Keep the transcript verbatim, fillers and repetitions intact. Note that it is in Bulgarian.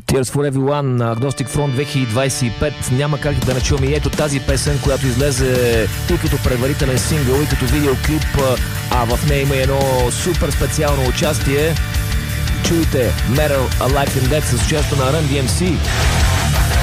Tears for Everyone на Agnostic Front две хиляди двадесет и пет. Няма как да не чуем и ето тази песен, която излезе и като предварителен сингъл, и като видеоклип, а в нея има едно супер специално участие. Чуйте Metal, A Life in Death с участието на Run ди ем си.